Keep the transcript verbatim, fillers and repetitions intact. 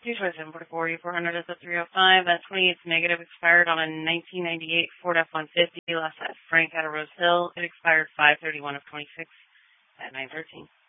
Two twenty-seven forty-four, E four hundred is a three oh five. That twenty-eight's negative expired on a nineteen ninety-eight Ford F one fifty. Last at Frank at a Rose Hill. It expired five thirty-one of twenty-six at nine thirteen.